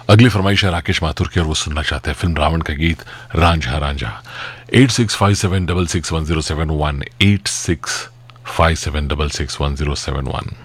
अगली फरमाइश है राकेश माथुर की और वो सुनना चाहते हैं फिल्म रावण का गीत रांझा रांझा। 8657661071 8657661071।